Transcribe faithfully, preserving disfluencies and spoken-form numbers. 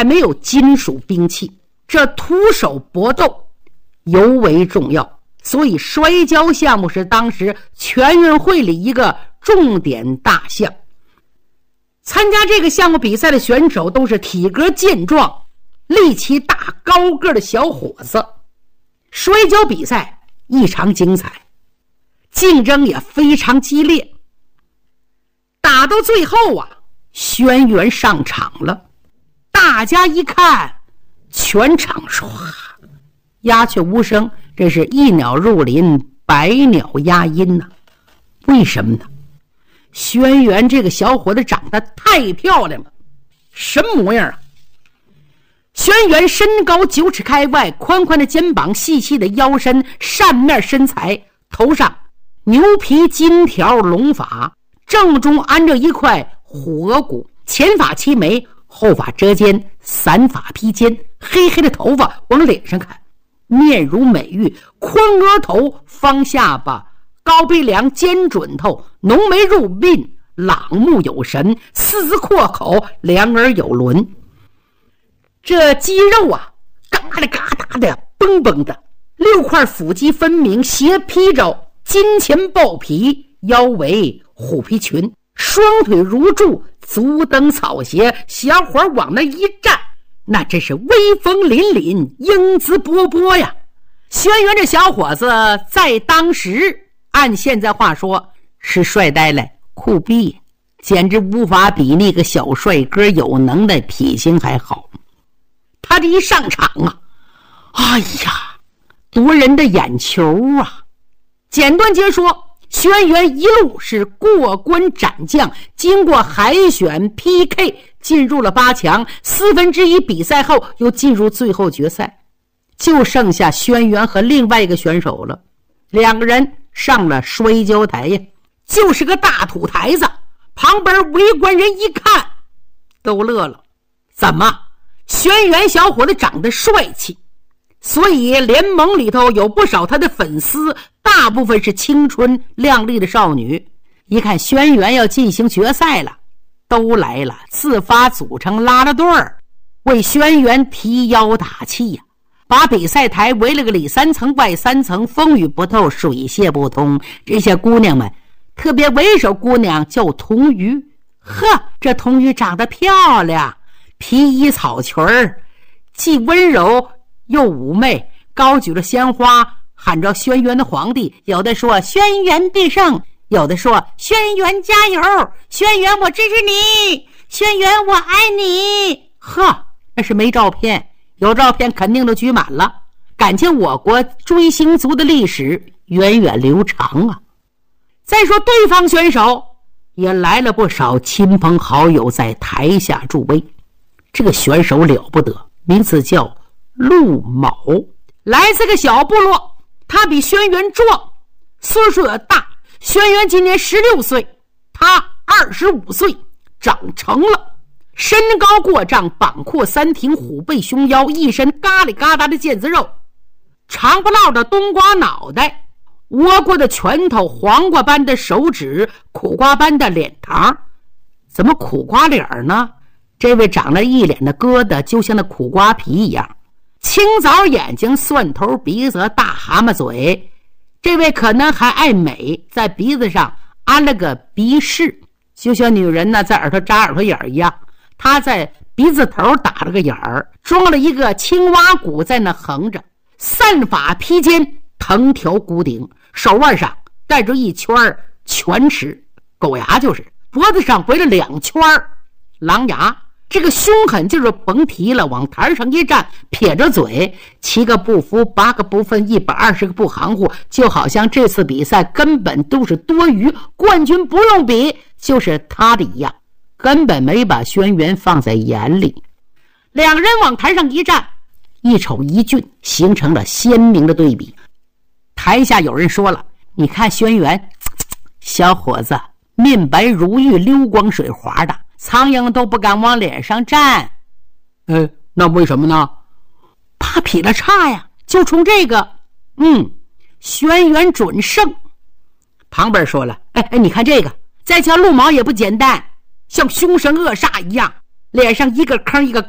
还没有金属兵器，这徒手搏斗尤为重要，所以摔跤项目是当时全运会里一个重点大项。参加这个项目比赛的选手都是体格健壮、力气大、高个的小伙子。摔跤比赛异常精彩，竞争也非常激烈。打到最后啊，轩辕上场了，大家一看，全场唰，鸦雀无声，这是一鸟入林，百鸟压音呐、啊。为什么呢？轩辕这个小伙子长得太漂亮了，什么模样啊？轩辕身高九尺开外，宽宽的肩膀，细细的腰身，扇面身材，头上牛皮金条龙发，正中安着一块虎额骨，前发齐眉，后发遮肩，散发披肩，黑黑的头发往脸上看，面如美玉，宽额头，方下巴，高鼻梁，尖准头，浓眉入鬓，朗目有神，四字阔口，两耳有轮。这肌肉啊，嘎啦嘎哒的，蹦蹦的，六块腹肌分明，斜披着金钱豹皮，腰围虎皮裙，双腿如柱，足蹬草鞋，小伙往那一站，那真是威风凛凛，英姿勃勃呀。轩辕这小伙子在当时按现在话说是帅呆了，酷毙，简直无法比那个小帅哥有能耐体型还好。他这一上场啊，哎呀，夺人的眼球啊！简短截说，轩辕一路是过关斩将，经过海选 P K 进入了八强，四分之一比赛后又进入最后决赛，就剩下轩辕和另外一个选手了。两个人上了摔跤台呀，就是个大土台子。旁边围观人一看都乐了，怎么轩辕小伙子长得帅气，所以联盟里头有不少他的粉丝，大部分是青春靓丽的少女。一看轩辕要进行决赛了，都来了，自发组成拉拉队儿，为轩辕提腰打气呀、啊，把比赛台围了个里三层外三层，风雨不透，水泄不通。这些姑娘们，特别为首姑娘叫童鱼，呵，这童鱼长得漂亮，皮衣草裙儿，既温柔又妩媚，高举着鲜花，喊着轩辕的皇帝，有的说轩辕必胜，有的说轩辕加油，轩辕我支持你，轩辕我爱你。呵，那是没照片，有照片肯定都举满了。感情我国追星族的历史源远流长啊。再说对方选手也来了不少亲朋好友在台下助威。这个选手了不得，名字叫陆某，来自个小部落，他比轩辕壮，岁数也大。轩辕今年十六岁，他二十五岁，长成了，身高过丈，膀阔三庭，虎背熊腰，一身嘎里嘎达的腱子肉，长不落的冬瓜脑袋，倭瓜的拳头，黄瓜般的手指，苦瓜般的脸庞。怎么苦瓜脸呢？这位长了一脸的疙瘩，就像那苦瓜皮一样，青枣眼睛，蒜头鼻子，大蛤蟆嘴。这位可能还爱美，在鼻子上安了个鼻饰，就像女人呢在耳朵扎耳朵眼一样，他在鼻子头打了个眼儿，装了一个青蛙骨在那横着，散发披肩，藤条箍顶，手腕上戴着一圈犬齿狗牙，就是脖子上围了两圈狼牙。这个凶狠就是甭提了，往台上一站，撇着嘴，七个不服，八个不忿，一百二十个不含糊，就好像这次比赛根本都是多余，冠军不用比，就是他的一样，根本没把轩辕放在眼里。两人往台上一站，一丑一俊，形成了鲜明的对比。台下有人说了，你看轩辕小伙子面白如玉，溜光水滑的，苍蝇都不敢往脸上站。呃，那为什么呢？他劈了叉呀，就冲这个，嗯，轩辕准胜。旁边说了，哎哎，你看这个，再瞧陆毛也不简单，像凶神恶煞一样，脸上一个坑一个